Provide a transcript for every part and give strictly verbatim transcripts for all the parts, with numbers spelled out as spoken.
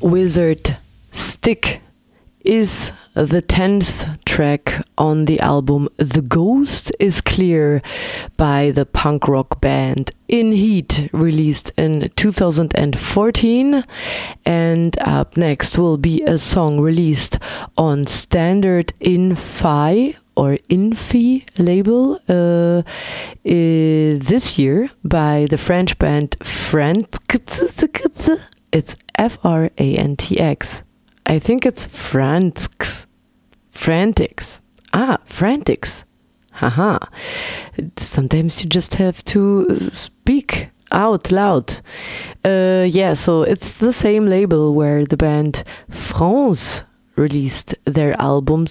Wizard Stick is the tenth track on the album The Ghost is Clear by the punk rock band In Heat, released in two thousand fourteen. And up next will be a song released on Standard Infi or Infi label uh, uh, this year by the French band Frantx. It's F R A N T X. I think it's Frantx. Frantix. Ah, Frantix. Haha. Sometimes you just have to speak out loud. Uh, yeah, so it's the same label where the band France released their album.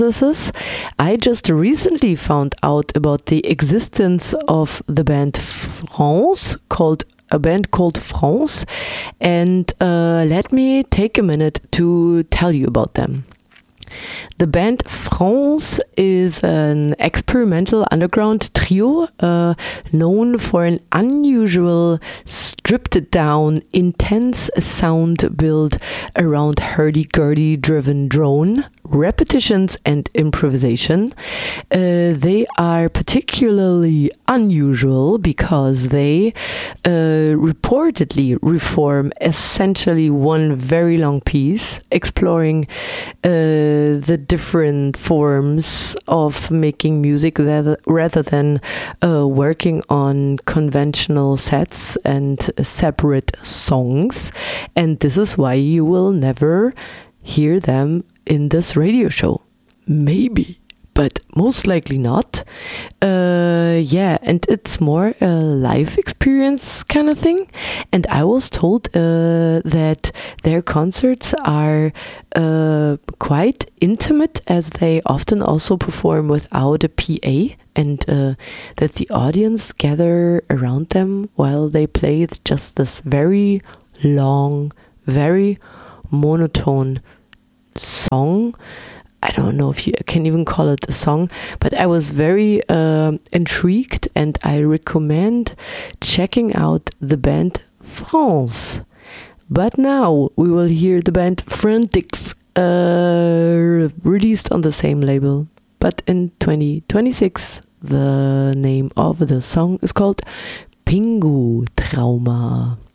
I just recently found out about the existence of the band France, called a band called France, and uh, let me take a minute to tell you about them. The band France is an experimental underground trio uh, known for an unusual, stripped down, intense sound built around hurdy-gurdy driven drone, repetitions and improvisation. Uh, they are particularly unusual because they uh, reportedly reform essentially one very long piece, exploring uh, the different forms of making music rather, rather than uh, working on conventional sets and separate songs. And this is why you will never hear them in this radio show. Maybe, but most likely not. Uh, yeah, and it's more a live experience kind of thing. And I was told uh, that their concerts are uh, quite intimate, as they often also perform without a P A, and uh, that the audience gather around them while they play just this very long, very monotone song. I don't know if you can even call it a song, but I was very uh, intrigued, and I recommend checking out the band France. But now we will hear the band Frantx, uh, released on the same label, but in twenty twenty-six. The name of the song is called Pingu Trauma.